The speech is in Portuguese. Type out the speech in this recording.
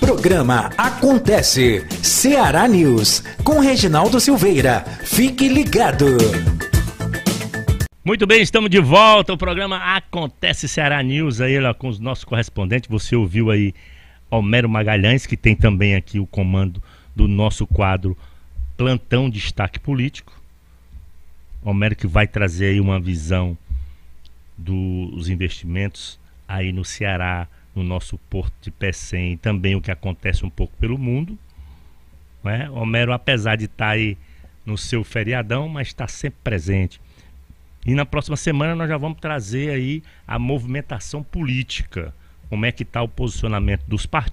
Programa Acontece, Ceará News, com Reginaldo Silveira. Fique ligado. Muito bem, estamos de volta. O programa Acontece Ceará News aí lá com os nossos correspondentes. Você ouviu aí Homero Magalhães, que tem também aqui o comando do nosso quadro Plantão Destaque Político. Homero que vai trazer aí uma visão dos investimentos aí no Ceará, no nosso Porto de Pecém, e também o que acontece um pouco pelo mundo, né? Homero, apesar de estar aí no seu feriadão, mas está sempre presente. E na próxima semana nós já vamos trazer aí a movimentação política, como é que está o posicionamento dos partidos